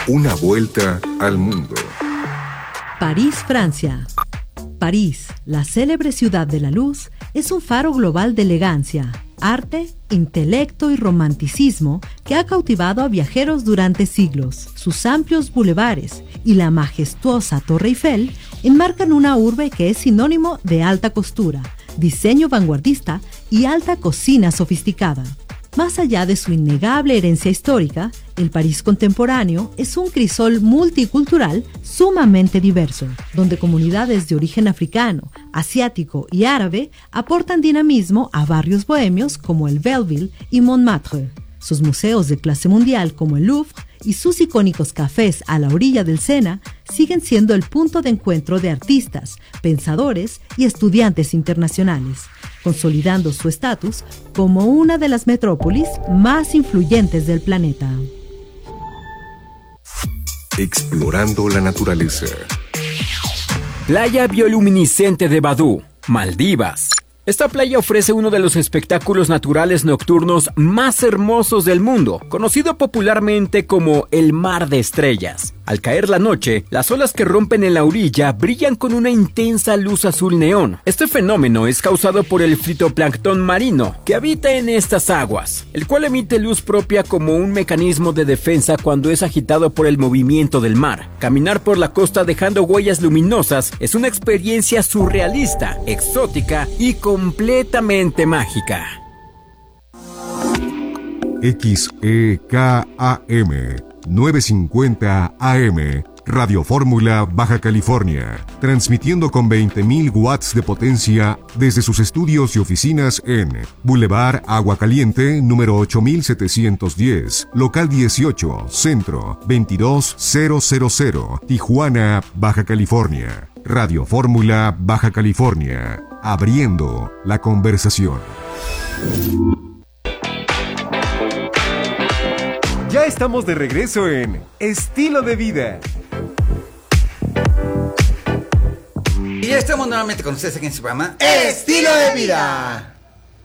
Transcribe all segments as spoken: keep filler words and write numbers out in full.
Una vuelta al mundo. París, Francia. París, la célebre ciudad de la luz, es un faro global de elegancia, arte, intelecto y romanticismo que ha cautivado a viajeros durante siglos. Sus amplios bulevares y la majestuosa Torre Eiffel enmarcan una urbe que es sinónimo de alta costura, diseño vanguardista y alta cocina sofisticada. Más allá de su innegable herencia histórica, el París contemporáneo es un crisol multicultural sumamente diverso, donde comunidades de origen africano, asiático y árabe aportan dinamismo a barrios bohemios como el Belleville y Montmartre. Sus museos de clase mundial como el Louvre y sus icónicos cafés a la orilla del Sena siguen siendo el punto de encuentro de artistas, pensadores y estudiantes internacionales, consolidando su estatus como una de las metrópolis más influyentes del planeta. Explorando la naturaleza. Playa bioluminiscente de Badú, Maldivas. Esta playa ofrece uno de los espectáculos naturales nocturnos más hermosos del mundo, conocido popularmente como el Mar de Estrellas. Al caer la noche, las olas que rompen en la orilla brillan con una intensa luz azul neón. Este fenómeno es causado por el fitoplancton marino que habita en estas aguas, el cual emite luz propia como un mecanismo de defensa cuando es agitado por el movimiento del mar. Caminar por la costa dejando huellas luminosas es una experiencia surrealista, exótica y completamente mágica. X E K A M novecientos cincuenta A M, Radio Fórmula, Baja California, transmitiendo con veinte mil watts de potencia desde sus estudios y oficinas en Boulevard Agua Caliente, número ocho mil setecientos diez, local dieciocho, Centro, veintidós mil, Tijuana, Baja California. Radio Fórmula, Baja California, abriendo la conversación. Ya estamos de regreso en Estilo de Vida. Y ya estamos nuevamente con ustedes aquí en su programa Estilo de Vida.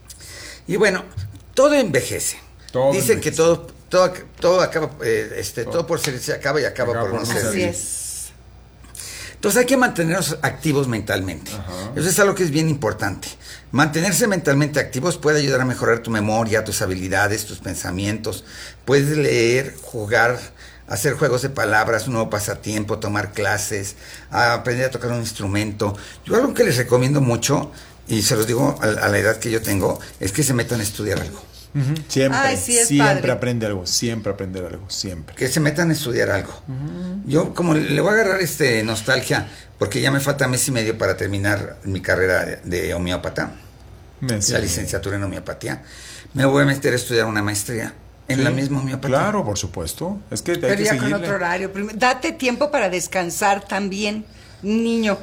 Y bueno, todo envejece. Todo Dicen envejece. que todo, todo, todo acaba, eh, este, todo. todo por ser se acaba y acaba, acaba por no ser. Así es. Entonces hay que mantenernos activos mentalmente. Ajá. Eso es algo que es bien importante. Mantenerse mentalmente activos puede ayudar a mejorar tu memoria, tus habilidades, tus pensamientos. Puedes leer, jugar, hacer juegos de palabras, un nuevo pasatiempo, tomar clases, aprender a tocar un instrumento. Yo algo que les recomiendo mucho, y se los digo a, a la edad que yo tengo, es que se metan a estudiar algo. Uh-huh. Siempre, Ay, sí, es siempre padre. aprende algo, siempre aprender algo, siempre. Que se metan a estudiar algo. Uh-huh. Yo como le voy a agarrar este nostalgia, porque ya me falta mes y medio para terminar mi carrera de, de homeópata, mes la licenciatura en homeopatía, me voy a meter a estudiar una maestría en sí, la misma homeopatía. Claro, por supuesto. Es que hay Pero que ya seguirle. con otro horario. Date tiempo para descansar también, niño.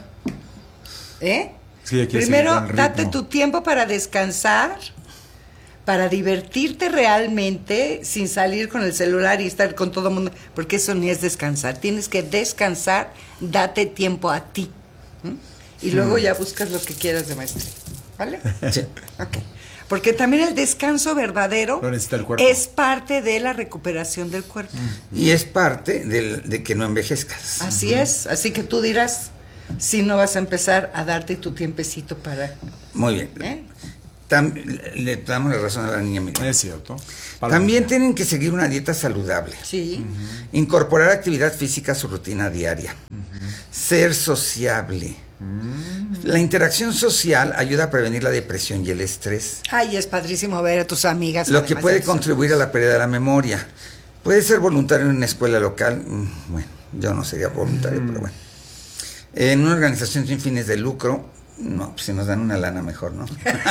¿Eh? Sí, hay que Primero, date tu tiempo para descansar, para divertirte realmente sin salir con el celular y estar con todo el mundo, porque eso ni es descansar. Tienes que descansar, date tiempo a ti. ¿Mm? Y luego ya buscas lo que quieras de maestría. ¿Vale? Sí. Okay. Porque también el descanso verdadero Lo necesita el cuerpo. es parte de la recuperación del cuerpo. Y es parte de, de que no envejezcas. Así uh-huh. es. Así que tú dirás si no vas a empezar a darte tu tiempecito para... Muy bien. ¿Eh? Tam, le damos la razón a la niña Miriam. Es cierto. También niña. Tienen que seguir una dieta saludable. Sí. Uh-huh. Incorporar actividad física a su rutina diaria. Uh-huh. Ser sociable. Uh-huh. La interacción social ayuda a prevenir la depresión y el estrés. Ay, es padrísimo ver a tus amigas. Lo que puede contribuir a la pérdida de la memoria. Puede ser voluntario en una escuela local. Bueno, yo no sería voluntario, uh-huh. pero bueno. En una organización sin fines de lucro. No, pues si nos dan una lana mejor, ¿no?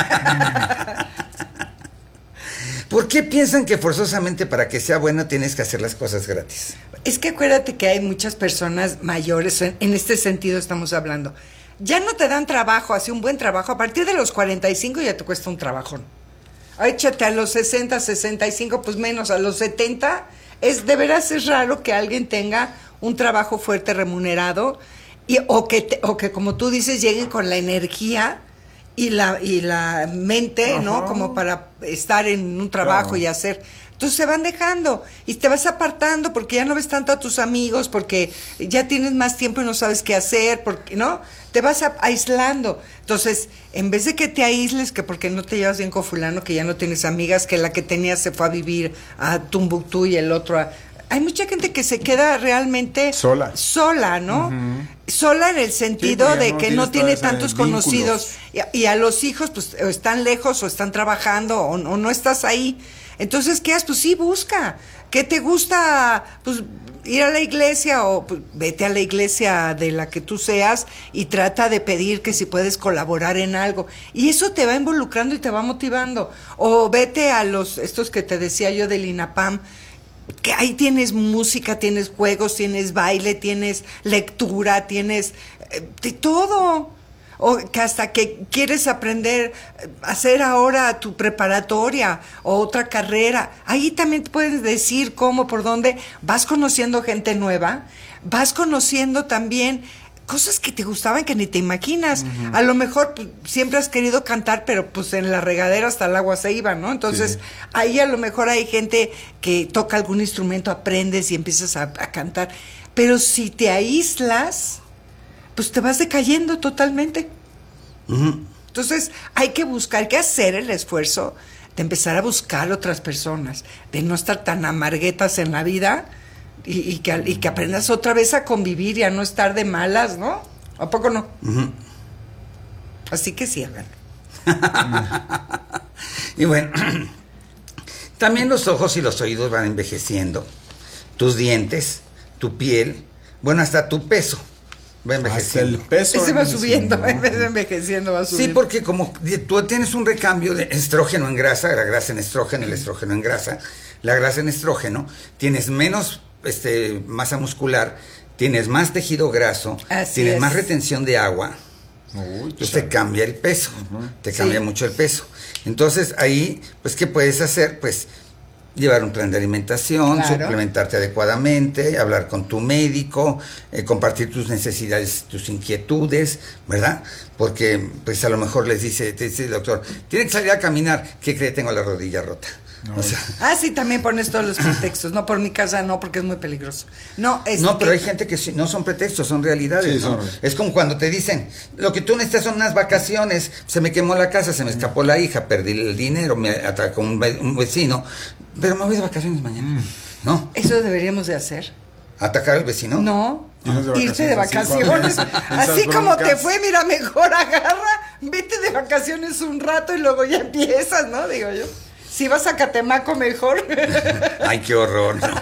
¿Por qué piensan que forzosamente para que sea bueno tienes que hacer las cosas gratis? Es que acuérdate que hay muchas personas mayores, en, en este sentido estamos hablando. Ya no te dan trabajo, así un buen trabajo. A partir de los cuarenta y cinco ya te cuesta un trabajón. Échate a los sesenta, sesenta y cinco, pues menos a los setenta. Es, de veras es raro que alguien tenga un trabajo fuerte remunerado. Y, o, que te, o que, como tú dices, lleguen con la energía y la y la mente, ajá. ¿no? Como para estar en un trabajo claro. y hacer Entonces se van dejando y te vas apartando porque ya no ves tanto a tus amigos, porque ya tienes más tiempo y no sabes qué hacer, porque ¿no? Te vas a, aislando. Entonces, en vez de que te aísles, que porque no te llevas bien con fulano, que ya no tienes amigas, que la que tenías se fue a vivir a Tumbuctú y el otro a... Hay mucha gente que se queda realmente sola, sola, ¿no? Uh-huh. Sola en el sentido sí, de no que no tiene tantos conocidos y, y a los hijos pues o están lejos o están trabajando o, o no estás ahí. Entonces, ¿qué haces? Pues sí, busca. ¿Qué te gusta? Pues ir a la iglesia o pues, vete a la iglesia de la que tú seas y trata de pedir que si puedes colaborar en algo. Y eso te va involucrando y te va motivando. O vete a los, estos que te decía yo del INAPAM, que ahí tienes música, tienes juegos, tienes baile, tienes lectura, tienes eh, de todo. O que hasta que quieres aprender a hacer ahora tu preparatoria o otra carrera, ahí también te puedes decir cómo, por dónde, vas conociendo gente nueva, vas conociendo también cosas que te gustaban que ni te imaginas. Uh-huh. A lo mejor pues, siempre has querido cantar, pero pues en la regadera hasta el agua se iba, ¿no? Entonces, sí. Ahí a lo mejor hay gente que toca algún instrumento, aprendes y empiezas a, a cantar. Pero si te aíslas, pues te vas decayendo totalmente. Uh-huh. Entonces, hay que buscar, hay que hacer el esfuerzo de empezar a buscar otras personas, de no estar tan amarguetas en la vida. Y, y, que, y que aprendas otra vez a convivir y a no estar de malas, ¿no? ¿A poco no? Uh-huh. Así que sí, hagan. Y bueno, también los ojos y los oídos van envejeciendo. Tus dientes, tu piel, bueno, hasta tu peso va envejeciendo. Hasta el peso. Ese va subiendo, en vez de envejeciendo va subiendo. Sí, porque como tú tienes un recambio de estrógeno en grasa, la grasa en estrógeno, el estrógeno en grasa, la grasa en estrógeno, tienes menos Este, masa muscular, tienes más tejido graso, Así tienes es. más retención de agua, Uy, pues te cambia el peso, uh-huh. te cambia sí. mucho el peso. Entonces ahí, pues ¿qué puedes hacer? Pues llevar un plan de alimentación, claro. suplementarte adecuadamente, hablar con tu médico, eh, compartir tus necesidades, tus inquietudes, ¿verdad? Porque pues a lo mejor les dice, te dice el doctor, tiene que salir a caminar, ¿qué cree? Tengo la rodilla rota. No. O sea, ah, sí, también pones todos los pretextos. No, por mi casa no, porque es muy peligroso. No, es no, pero que... hay gente que sí, no son pretextos, son realidades, sí, ¿no? son... Es como cuando te dicen, lo que tú necesitas son unas vacaciones, se me quemó la casa, se me escapó la hija, perdí el dinero, me atacó un, ve- un vecino, pero me voy de vacaciones mañana, ¿no? Eso deberíamos de hacer. ¿Atacar al vecino? No, de irte de vacaciones. Así, Así como broncas. te fue, mira, mejor agarra, vete de vacaciones un rato y luego ya empiezas, ¿no? Digo yo. Si vas a Catemaco, mejor. Ay, qué horror, no.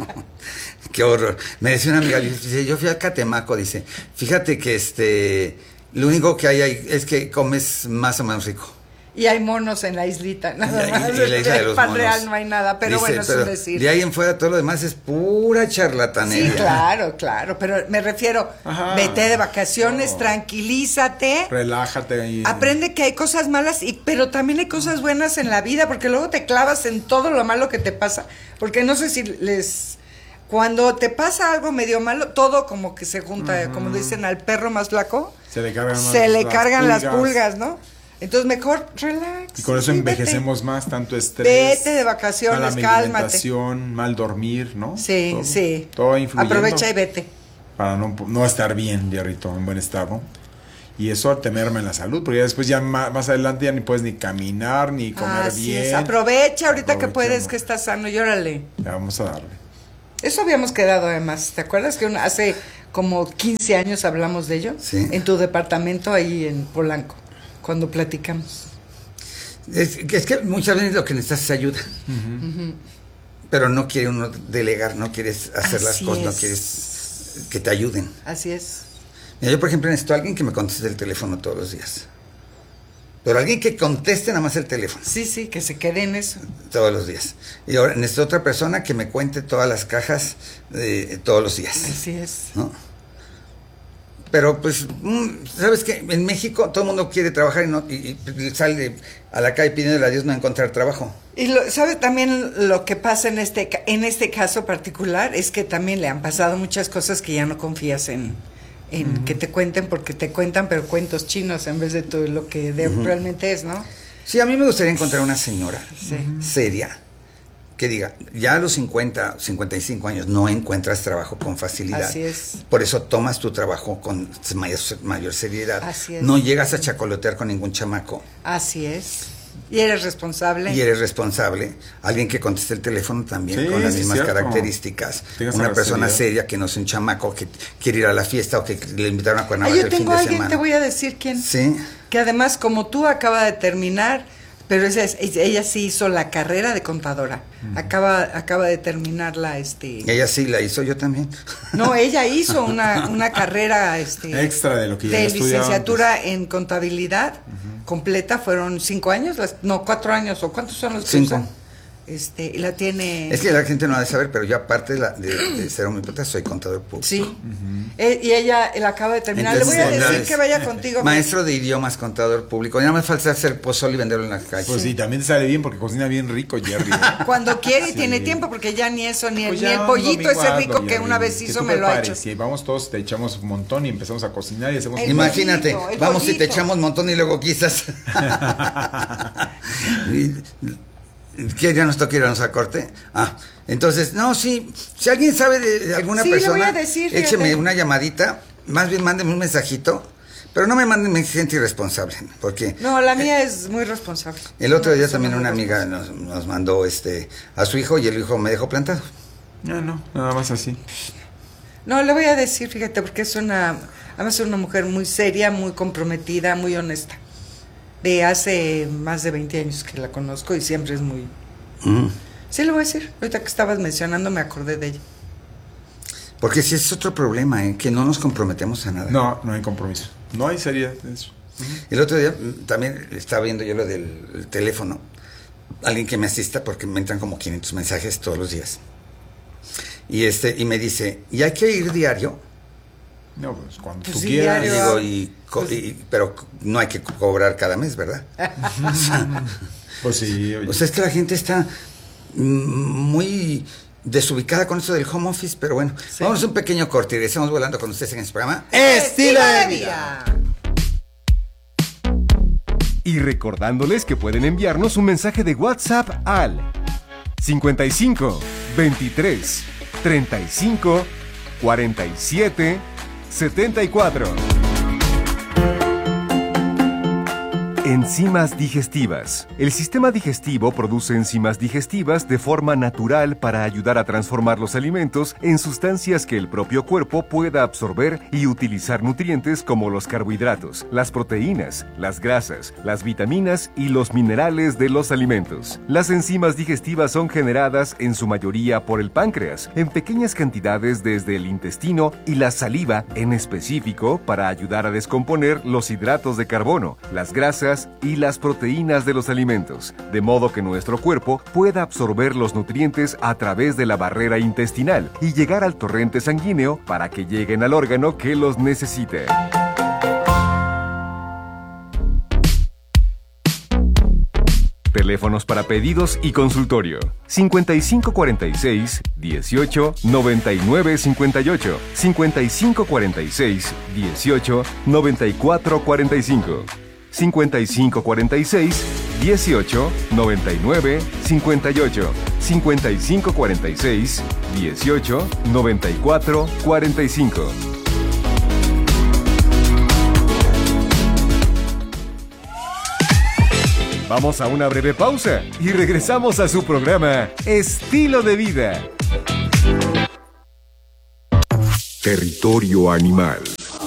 Qué horror. Me decía una amiga, dice, yo fui a Catemaco, dice, fíjate que este, lo único que hay ahí es que comes más o menos rico. Y hay monos en la islita, nada Y- y- más. y la isla de los Pan monos. real no hay nada, pero Dice, bueno, es pero un decir. de ahí en fuera todo lo demás es pura charlatanería. Sí, claro, claro, pero me refiero, Ajá. vete de vacaciones, No. tranquilízate. Relájate ahí. Aprende que hay cosas malas, y pero también hay cosas buenas en la vida, porque luego te clavas en todo lo malo que te pasa. Porque no sé si les... Cuando te pasa algo medio malo, todo como que se junta, uh-huh. como dicen, al perro más flaco, Se le cargan, se más le las cargan pulgas. las pulgas, ¿no? Entonces mejor relax. Y con eso sí, envejecemos vete. más, tanto estrés. Vete de vacaciones, mala cálmate. alimentación, mal dormir, ¿no? Sí, todo, sí. Todo influyendo. Aprovecha y vete. Para no, no estar bien, diablito, en buen estado. Y eso te merma en la salud, porque ya después ya más, más adelante ya ni puedes ni caminar, ni comer Así bien. es. Aprovecha ahorita que puedes, Aprovechemos. que estás sano, y órale. Ya vamos a darle. Eso habíamos quedado además. ¿Te acuerdas que una- hace como quince años hablamos de ello? Sí. En tu departamento ahí en Polanco, cuando platicamos. Es, es que muchas veces lo que necesitas es ayuda. Uh-huh. Pero no quiere uno delegar, no quieres hacer las Así cosas, no es. quieres que te ayuden. Así es. Mira, yo, por ejemplo, necesito a alguien que me conteste el teléfono todos los días. Pero alguien que conteste nada más el teléfono. Sí, sí, que se quede en eso. Todos los días. Y ahora necesito otra persona que me cuente todas las cajas eh, todos los días. Así es. ¿No? Pero pues, mm, ¿sabes qué? En México todo el mundo quiere trabajar y, no, y, y sale a la calle pidiéndole a Dios no encontrar trabajo. Y lo, ¿sabe también lo que pasa en este ca- en este caso particular? Es que también le han pasado muchas cosas que ya no confías en, en uh-huh. que te cuenten, porque te cuentan pero cuentos chinos en vez de todo lo que de, uh-huh. realmente es, ¿no? Sí, a mí me gustaría encontrar una señora sí. seria que diga, ya a los cincuenta, cincuenta y cinco años no encuentras trabajo con facilidad. Así es. Por eso tomas tu trabajo con mayor, mayor seriedad. Así es. No llegas a chacolotear con ningún chamaco. Así es. Y eres responsable. Y eres responsable. Alguien que conteste el teléfono también Sí, con las sí, mismas cierto. características. Tengas Una la persona seriedad. seria que no es un chamaco que quiere ir a la fiesta o que le invitaron a Ah, Cuernavaca yo el fin tengo de a alguien, semana. te voy a decir quién. Sí. Que además, como tú, acaba de terminar, pero esa es- ella sí hizo la carrera de contadora. Acaba, acaba de terminar la, este... Ella sí la hizo, yo también. No, ella hizo una, una carrera este, Extra de lo que ya de estudiaba licenciatura en contabilidad completa. Fueron cinco años, las, no, cuatro años, o cuántos son los que Cinco. usan? Este, y la tiene... Es que la gente no ha de saber, pero yo aparte de, la- de, de ser homópata soy contador público. Sí. Eh, y ella él acaba de terminar. Entonces, Le voy a decir entonces, que vaya contigo. Maestro de idiomas, contador público. Ya me falta hacer pozole y venderlo en la calle. Pues sí, también te sale bien porque cocina bien rico, Jerry. ¿eh? Cuando quiere y Sí. tiene tiempo, porque ya ni eso, ni el, Pues ni ya el un pollito domingo ese hazlo, rico que Jerry, una vez que hizo tú me lo ha prepares, hecho. Si vamos todos, te echamos un montón y empezamos a cocinar y hacemos... El Imagínate, pollito, el vamos y te pollito. echamos un montón y luego quizás. ¿Qué ya nos toca irnos a corte? Ah, entonces, no, sí, si alguien sabe de, de alguna Sí, le persona, voy a decir, fíjate. écheme una llamadita, más bien mándenme un mensajito, pero no me manden gente irresponsable, porque No, la mía es muy responsable. el otro Una día persona también muy una amiga responsable. nos, nos mandó este a su hijo y el hijo me dejó plantado. No, no, nada más así. No, le voy a decir, fíjate, porque es una, además es una mujer muy seria, muy comprometida, muy honesta. De hace más de veinte años que la conozco y siempre es muy... Mm. Sí, le voy a decir. Ahorita que estabas mencionando me acordé de ella. Porque si es otro problema, ¿eh? Que no nos comprometemos a nada. No, no hay compromiso. No hay seriedad en eso. El otro día mm, también estaba viendo yo lo del el teléfono. Alguien que me asista porque me entran como quinientos mensajes todos los días. Y este y me dice, ¿y hay que ir diario? No, pues cuando Pues tú sí, quieras. Y diario. digo, y, co- Pues- y- pero no hay que co- cobrar cada mes, ¿verdad? Pues sí, oye. O sea, es que la gente está mm, muy desubicada con esto del home office, pero bueno, Sí. vamos a un pequeño corte y regresamos volando con ustedes en este programa. ¡Estilo de vida! Y recordándoles que pueden enviarnos un mensaje de WhatsApp al cincuenta y cinco, veintitrés, treinta y cinco, cuarenta y siete, setenta y cuatro. Enzimas digestivas. El sistema digestivo produce enzimas digestivas de forma natural para ayudar a transformar los alimentos en sustancias que el propio cuerpo pueda absorber y utilizar nutrientes como los carbohidratos, las proteínas, las grasas, las vitaminas y los minerales de los alimentos. Las enzimas digestivas son generadas en su mayoría por el páncreas, en pequeñas cantidades desde el intestino y la saliva en específico para ayudar a descomponer los hidratos de carbono, las grasas y las proteínas de los alimentos, de modo que nuestro cuerpo pueda absorber los nutrientes a través de la barrera intestinal y llegar al torrente sanguíneo para que lleguen al órgano que los necesite. Teléfonos para pedidos y consultorio: cincuenta y cinco cuarenta y seis, dieciocho, noventa y nueve cincuenta y ocho, cincuenta y cinco cuarenta y seis, dieciocho, noventa y cuatro cuarenta y cinco, cincuenta y cinco cuarenta y seis, dieciocho, noventa y nueve cincuenta y ocho, cincuenta y cinco cuarenta y seis, dieciocho, noventa y cuatro cuarenta y cinco. Vamos a una breve pausa y regresamos a su programa Estilo de Vida. Territorio animal.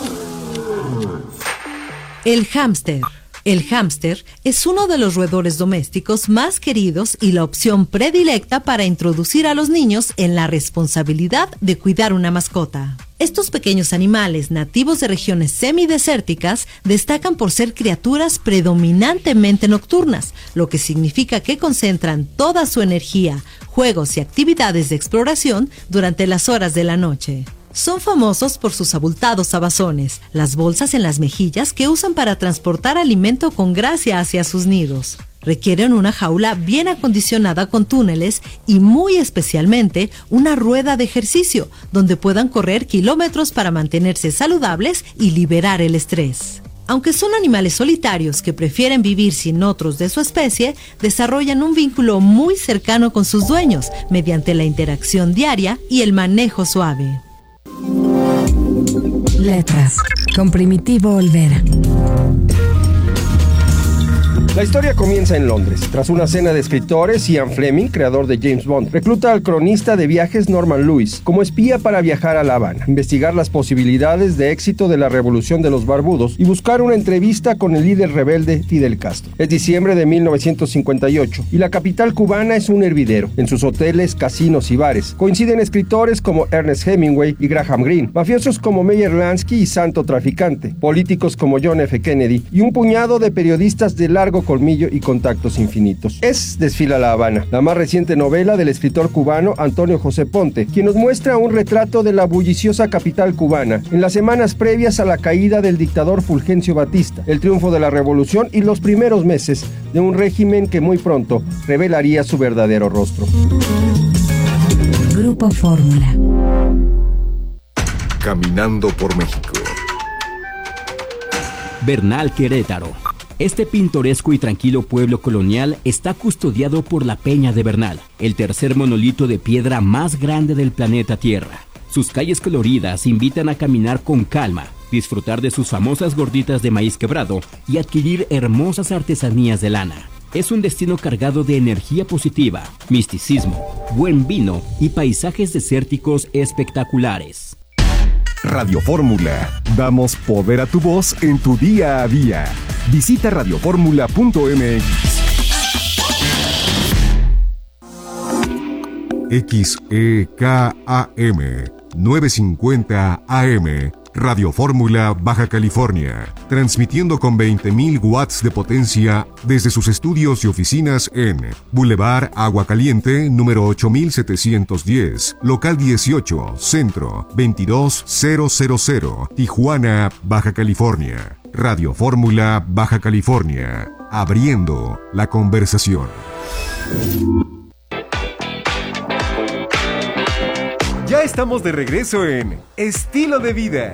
El hámster. El hámster es uno de los roedores domésticos más queridos y la opción predilecta para introducir a los niños en la responsabilidad de cuidar una mascota. Estos pequeños animales nativos de regiones semidesérticas destacan por ser criaturas predominantemente nocturnas, lo que significa que concentran toda su energía, juegos y actividades de exploración durante las horas de la noche. Son famosos por sus abultados abazones, las bolsas en las mejillas que usan para transportar alimento con gracia hacia sus nidos. Requieren una jaula bien acondicionada con túneles y muy especialmente una rueda de ejercicio donde puedan correr kilómetros para mantenerse saludables y liberar el estrés. Aunque son animales solitarios que prefieren vivir sin otros de su especie, desarrollan un vínculo muy cercano con sus dueños mediante la interacción diaria y el manejo suave. Letras, con Primitivo Olvera. La historia comienza en Londres. Tras una cena de escritores, Ian Fleming, creador de James Bond, recluta al cronista de viajes Norman Lewis como espía para viajar a La Habana, investigar las posibilidades de éxito de la Revolución de los Barbudos y buscar una entrevista con el líder rebelde Fidel Castro. Es diciembre de mil novecientos cincuenta y ocho y la capital cubana es un hervidero. En sus hoteles, casinos y bares coinciden escritores como Ernest Hemingway y Graham Greene, mafiosos como Meyer Lansky y Santo Traficante, políticos como John F. Kennedy y un puñado de periodistas de largo colmillo y contactos infinitos. Es Desfila La Habana, la más reciente novela del escritor cubano Antonio José Ponte, quien nos muestra un retrato de la bulliciosa capital cubana en las semanas previas a la caída del dictador Fulgencio Batista, el triunfo de la revolución y los primeros meses de un régimen que muy pronto revelaría su verdadero rostro. Grupo Fórmula. Caminando por México. Bernal, Querétaro. Este pintoresco y tranquilo pueblo colonial está custodiado por la Peña de Bernal, el tercer monolito de piedra más grande del planeta Tierra. Sus calles coloridas invitan a caminar con calma, disfrutar de sus famosas gorditas de maíz quebrado y adquirir hermosas artesanías de lana. Es un destino cargado de energía positiva, misticismo, buen vino y paisajes desérticos espectaculares. Radio Fórmula. Damos poder a tu voz en tu día a día. Visita radio fórmula punto m x. X E K A M novecientos cincuenta A M, Radio Fórmula Baja California, transmitiendo con veinte mil watts de potencia desde sus estudios y oficinas en Boulevard Agua Caliente, número ocho mil setecientos diez, local dieciocho, Centro, veintidós mil, Tijuana, Baja California. Radio Fórmula Baja California, abriendo la conversación. Ya estamos de regreso en Estilo de Vida.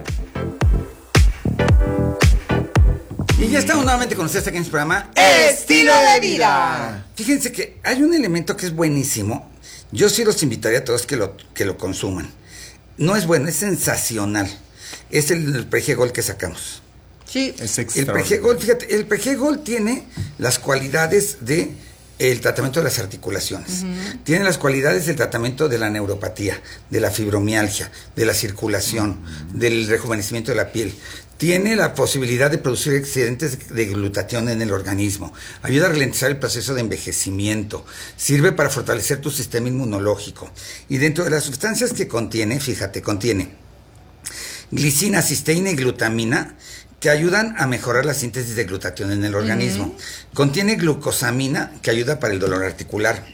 Y ya estamos nuevamente con ustedes aquí en este programa Estilo de Vida. Fíjense que hay un elemento que es buenísimo. Yo sí los invitaría a todos que lo, que lo consuman. No es bueno, es sensacional. Es el, el Prejegol que sacamos. Sí. Es El Prejegol, fíjate, el Prejegol tiene las cualidades de el tratamiento de las articulaciones. Uh-huh. Tiene las cualidades del tratamiento de la neuropatía, de la fibromialgia, de la circulación, uh-huh. del rejuvenecimiento de la piel. Tiene la posibilidad de producir excedentes de glutatión en el organismo. Ayuda a ralentizar el proceso de envejecimiento. Sirve para fortalecer tu sistema inmunológico. Y dentro de las sustancias que contiene, fíjate, contiene glicina, cisteína y glutamina, que ayudan a mejorar la síntesis de glutatión en el organismo. Uh-huh. Contiene glucosamina, que ayuda para el dolor articular.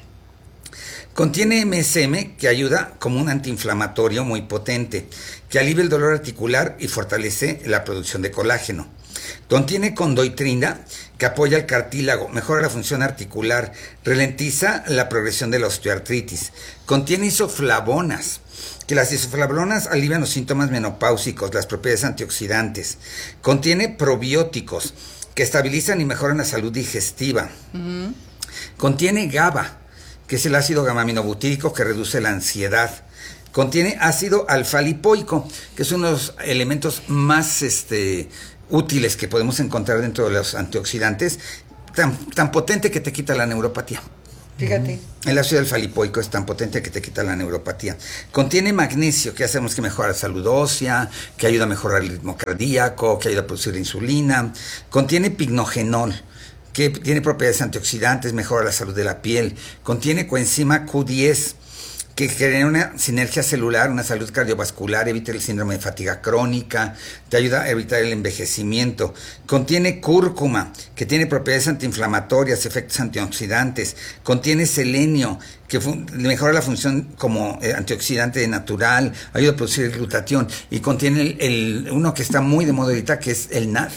Contiene M S M, que ayuda como un antiinflamatorio muy potente, que alivia el dolor articular y fortalece la producción de colágeno. Contiene condoitrina, que apoya el cartílago, mejora la función articular, ralentiza la progresión de la osteoartritis. Contiene isoflavonas, que las isoflavonas alivian los síntomas menopáusicos, las propiedades antioxidantes. Contiene probióticos, que estabilizan y mejoran la salud digestiva. Uh-huh. Contiene GABA, que es el ácido gamma-aminobutírico que reduce la ansiedad. Contiene ácido alfa-lipoico, que es uno de los elementos más este, útiles que podemos encontrar dentro de los antioxidantes, tan, tan potente que te quita la neuropatía. Fíjate. El ácido alfa-lipoico es tan potente que te quita la neuropatía. Contiene magnesio, que hacemos que mejora la salud ósea, que ayuda a mejorar el ritmo cardíaco, que ayuda a producir insulina. Contiene pignogenol, que tiene propiedades antioxidantes, mejora la salud de la piel. Contiene coenzima Q diez, que genera una sinergia celular, una salud cardiovascular, evita el síndrome de fatiga crónica, te ayuda a evitar el envejecimiento. Contiene cúrcuma, que tiene propiedades antiinflamatorias, efectos antioxidantes. Contiene selenio, que mejora la función como eh, antioxidante natural, ayuda a producir el glutatión. Y contiene el, el, uno que está muy de moda ahorita, que es el N A D,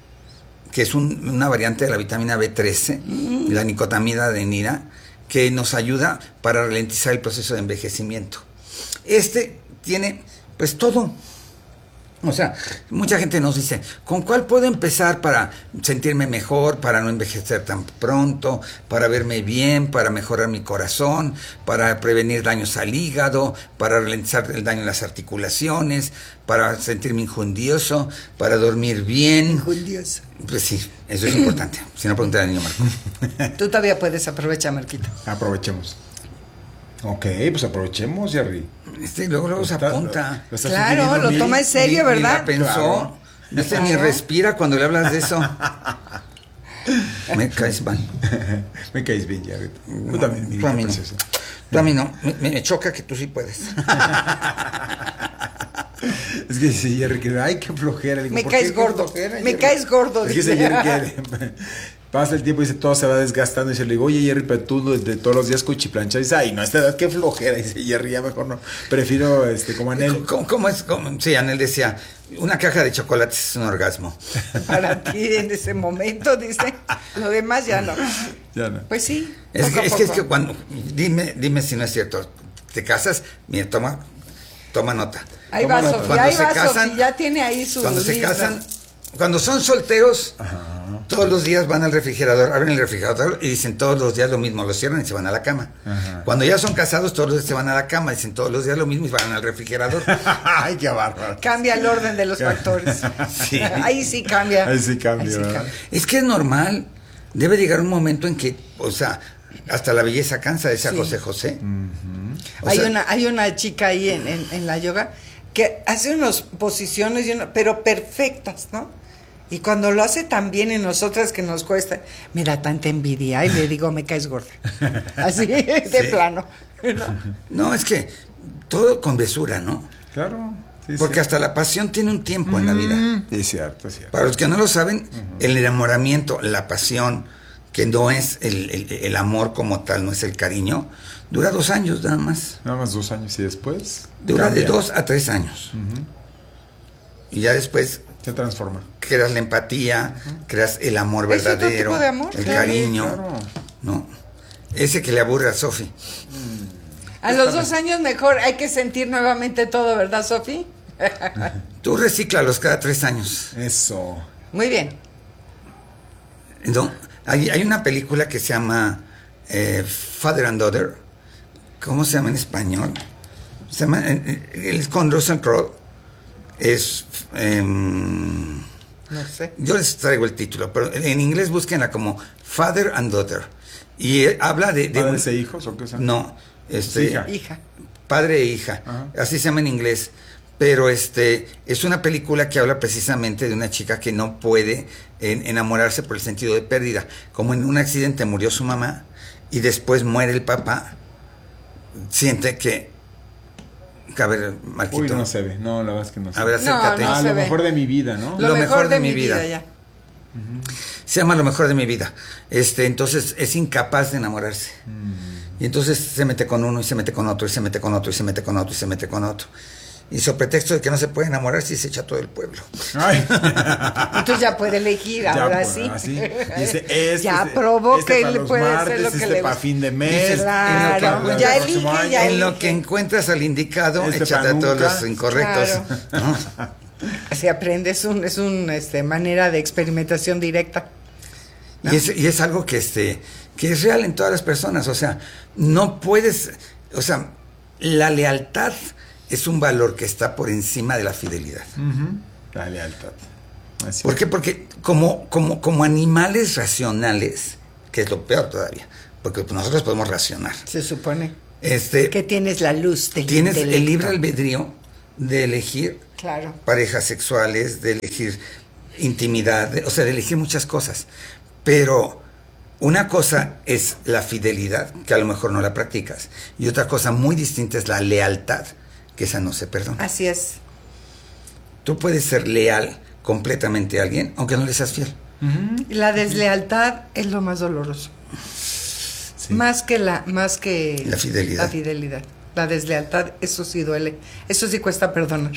que es un, una variante de la vitamina B trece, mm. la nicotamida adenina, que nos ayuda para ralentizar el proceso de envejecimiento. Este tiene, pues, todo, O sea, mucha gente nos dice, ¿con cuál puedo empezar para sentirme mejor, para no envejecer tan pronto, para verme bien, para mejorar mi corazón, para prevenir daños al hígado, para ralentizar el daño en las articulaciones, para sentirme injundioso, para dormir bien? Injundioso. Pues sí, eso es importante. Si no, pregúntale al niño Marco. Tú todavía puedes aprovechar, Marquito. Aprovechemos. Ok, pues aprovechemos, Jerry. Este, luego luego se Está- apunta. lo estás Claro, sugiriendo lo bien. toma en serio, Ni- ni ¿verdad? la pensó. Claro. Este ni respira cuando le hablas de eso. Me caes mal. Me caes bien, Jerry. Tú también, mi Tú a mí no. preciosa. Tú a mí no. Me, me choca que tú sí puedes. Es que dice Jerry que, ay, qué flojera. Le digo, Me ¿por caes qué? ¿Qué gordo. flojera, Me Jerry? caes gordo, Es que dice dice. Jerry que pasa el tiempo y dice, todo se va desgastando. Y se le digo, oye, Jerry, pero tú de todos los días cuchiplancha. Y dice, ay, no, a esta edad qué flojera. Y dice Jerry, ya mejor no. Prefiero, este, como Anel. ¿Cómo, cómo es? ¿Cómo? Sí, Anel decía, una caja de chocolates es un orgasmo. Para ti en ese momento, dice. Lo demás ya no. Ya no. Pues sí. Es poco que, a es que, es poco. que cuando, dime, dime si no es cierto. Te casas, mira, toma, toma nota. Ahí ¿Cómo va no? Sofía, Cuando ahí se va casan- Sofía, ya tiene ahí su Cuando se lista. casan, cuando son solteros, todos los días van al refrigerador, abren el refrigerador y dicen todos los días lo mismo, lo cierran y se van a la cama. Ajá. Cuando ya son casados, todos los días se van a la cama, dicen todos los días lo mismo y van al refrigerador. Ay, qué bárbaro. Cambia el orden de los factores. Sí. Ahí sí cambia. Ahí sí cambia, Ahí sí ¿verdad? cambia. Es que es normal, debe llegar un momento en que, o sea, hasta la belleza cansa, decía Sí. José José. O Hay sea, una, hay una chica ahí en, en, en la yoga que hace unas posiciones, y una- pero perfectas, ¿no? Y cuando lo hace tan bien en nosotras que nos cuesta, me da tanta envidia y le digo, me caes gorda. Así, de Sí. plano. ¿no? No, es que todo con mesura, ¿no? Claro. Sí, Porque sí. hasta la pasión tiene un tiempo en la vida. Sí, es cierto, es cierto. Para los que no lo saben, el enamoramiento, la pasión, que no es el, el- el amor como tal, no es el cariño, dura dos años nada más. Nada más dos años y después. Dura cambia. de dos a tres años. Y ya después Se transforma. creas la empatía, creas el amor Es otro verdadero, tipo de amor, el claro. cariño. Claro. ¿No? Ese que le aburre a Sofi. A los dos años mejor hay que sentir nuevamente todo, ¿verdad, Sofi? Tú recíclalos cada tres años. Eso. Muy bien. No, hay, hay una película que se llama eh, Father and Daughter. ¿Cómo se llama en español? Se llama, eh, eh, es con Russell Crowe. Es... em, No sé. yo les traigo el título, pero en inglés búsquenla como Father and Daughter. Y eh, habla de... de ¿Padres e hijos o qué son? No, este... Hija. Hija. Padre e hija, Ajá. así se llama en inglés. Pero este es una película que habla precisamente de una chica que no puede en- enamorarse por el sentido de pérdida. Como en un accidente murió su mamá y después muere el papá, siente que... A ver, Marquito. Uy, no se ve. No, la verdad es que no se A ver, ve. acércate. No, Ah, se lo ve. mejor de mi vida, ¿no? Lo, mejor, de, mi vida. ya. Se llama Lo mejor de mi vida. Este, entonces es incapaz de enamorarse. Y entonces se mete con uno y se mete con otro y se mete con otro y se mete con otro y se mete con otro. Y sobre pretexto de que no se puede enamorar, sí se echa todo el pueblo. Ay. Entonces ya puede elegir, Ya, ahora pues, sí. así. Dice, este, ya este, probó este que para le los puede hacer martes, lo que este le para gusta. fin de mes. Dices, Claro, en lo que- ya el próximo elige, año. ya En lo elige. que encuentras al indicado, Este échate a pa' todos nunca. los incorrectos. Claro. ¿no? Se aprende, es un, es un este, manera de experimentación directa. Y, es, y es algo que, este, que es real en todas las personas. O sea, no puedes... O sea, la lealtad es un valor que está por encima de la fidelidad. Ujú. La lealtad. Así ¿Por es. qué? Porque como, como, como animales racionales, que es lo peor todavía, porque pues, nosotros podemos racionar. Se supone Este, que tienes la luz del tienes el intelecto. libre albedrío de elegir Claro. parejas sexuales, de elegir intimidad, de- o sea, de elegir muchas cosas. Pero una cosa es la fidelidad, que a lo mejor no la practicas, y otra cosa muy distinta es la lealtad, que esa no se perdona. Así es. Tú puedes ser leal completamente a alguien, aunque no le seas fiel. Y la deslealtad es lo más doloroso. Sí. Más que la, más que La fidelidad. La fidelidad. La deslealtad, eso sí duele. Eso sí cuesta perdonar.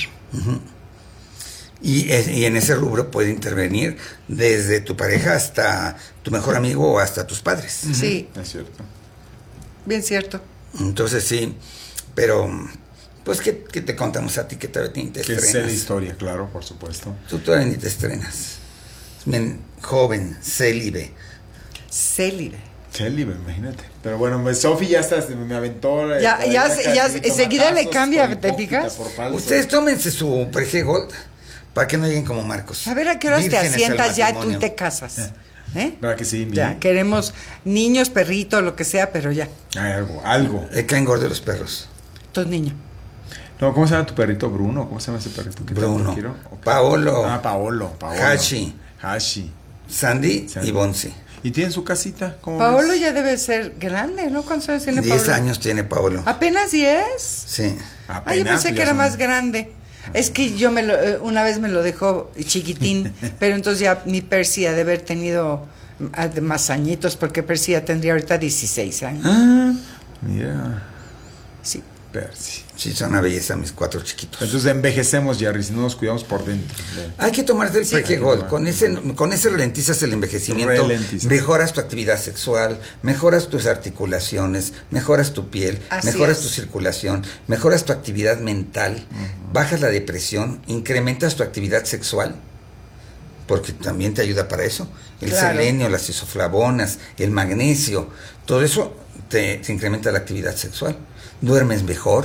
Y, es- y en ese rubro puede intervenir desde tu pareja hasta tu mejor amigo o hasta tus padres. Sí, Es cierto. bien cierto. Entonces sí, pero, Pues, ¿qué, qué te contamos a ti que todavía ni te Que estrenas? sé la historia, claro, por supuesto. Tú todavía ni te estrenas. Men, joven, célibe. Célibe. Célibe, imagínate. Pero bueno, pues, Sofi ya está, me aventó. La, Ya, la- ya, la- ya, casi enseguida le tomatazos cambia, por ¿te hipócrita, fijas? por falso. Ustedes tómense su Prege Gold para que no lleguen como Marcos. A ver a qué horas te Vírgenes al asientas ya y tú matrimonio. te casas. ¿Eh? ¿Verdad que sí? Ya, Mimi? queremos niños, perritos, lo que sea, pero ya. Hay algo, algo. Le caen gordos los perros. Tus niños. No, ¿cómo se llama tu perrito? Bruno. ¿Cómo se llama ese perrito? que tanto Bruno. quiero? Ok. Paolo. Ah, Paolo. Paolo. Hashi. Hashi. Sandy, Sandy. y Bonsi. ¿Y tienen su casita? ¿Cómo Paolo ves? ya debe ser grande, ¿no? ¿Cuántos años tiene Diez Paolo? años tiene Paolo. ¿Apenas diez? Sí. Apenas, Ah, yo pensé ya que era son- más grande. Es que yo me lo, eh, una vez me lo dejó chiquitín, pero entonces ya mi Percy ha de haber tenido ah, de más añitos, porque Percy ya tendría ahorita dieciséis años. Ah, mira. Sí. Percy. Sí, son una belleza mis cuatro chiquitos. Entonces envejecemos, Jerry, si no nos cuidamos por dentro. Hay que tomarte el Sí. Prege Hay que Gold. tomar. Con ese, con ese ralentizas el envejecimiento, Ralentizas. mejoras tu actividad sexual, mejoras tus articulaciones, mejoras tu piel, Así mejoras es. tu circulación, mejoras tu actividad mental, bajas la depresión, incrementas tu actividad sexual, porque también te ayuda para eso. El Claro. selenio, las isoflavonas, el magnesio, todo eso te, te incrementa la actividad sexual. Duermes mejor.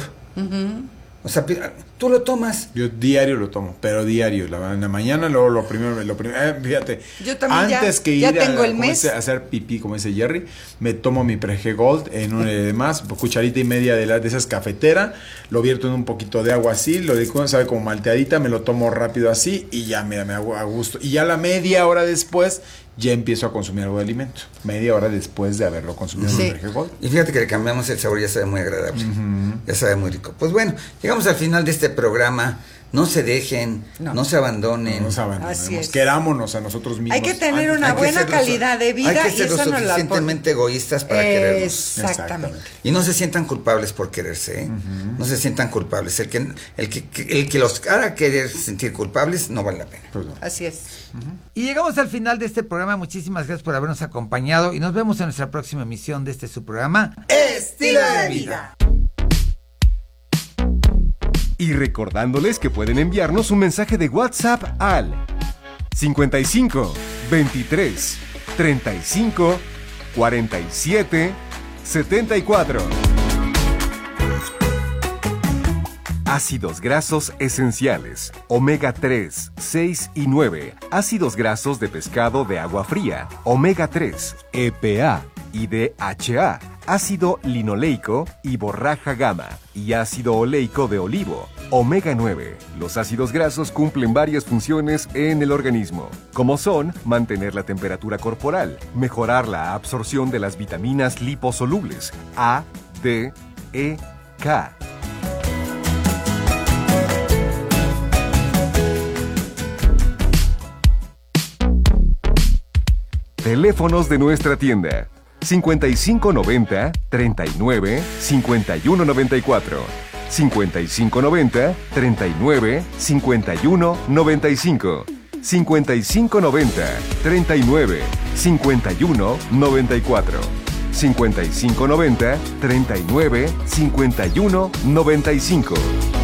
O sea, pi- tú lo tomas. Yo diario lo tomo, pero diario. La, en la mañana, luego lo primero, lo primero eh, fíjate. Yo también ya- antes que ya ir tengo a, el como mes. dice, a hacer pipí, como dice Jerry, me tomo mi Prege Gold en un eh, más, cucharita y media de, la, de esas cafetera, lo vierto en un poquito de agua así, lo de sabe como malteadita, me lo tomo rápido así y ya mira, me hago a gusto. Y ya la media hora después ya empiezo a consumir algo de alimento. Media hora después de haberlo consumido Sí. mi Prege Gold. Y fíjate que le cambiamos el sabor, ya sabe muy agradable. Ya sabe muy rico. Pues bueno, llegamos al final de este programa. No se dejen, no, No. se abandonen. No nos abandonemos, Así es. querámonos a nosotros mismos. Hay que tener antes- una Hay que buena ser lo- calidad de vida Hay que y ser lo eso no la suficientemente egoístas para querernos. Exactamente. Y no se sientan culpables por quererse, ¿eh? No se sientan culpables. El que, el, que, que- el que los haga querer sentir culpables no vale la pena. Pues no. Así es. Y llegamos al final de este programa. Muchísimas gracias por habernos acompañado y nos vemos en nuestra próxima emisión de este su programa. Estilo de vida. Y recordándoles que pueden enviarnos un mensaje de WhatsApp al cincuenta y cinco, veintitrés, treinta y cinco, cuarenta y siete, setenta y cuatro. Ácidos grasos esenciales, omega tres, seis y nueve, ácidos grasos de pescado de agua fría, omega tres, E P A y D H A, ácido linoleico y borraja gamma, y ácido oleico de olivo, omega nueve. Los ácidos grasos cumplen varias funciones en el organismo, como son mantener la temperatura corporal, mejorar la absorción de las vitaminas liposolubles A, D, E, K. Teléfonos de nuestra tienda: cincuenta y cinco noventa, treinta y nueve, cincuenta y uno noventa y cuatro, cincuenta y cinco noventa, treinta y nueve, cincuenta y uno noventa y cinco, cincuenta y cinco noventa, treinta y nueve, cincuenta y uno noventa y cuatro, cincuenta y cinco noventa, treinta y nueve, cincuenta y uno noventa y cinco.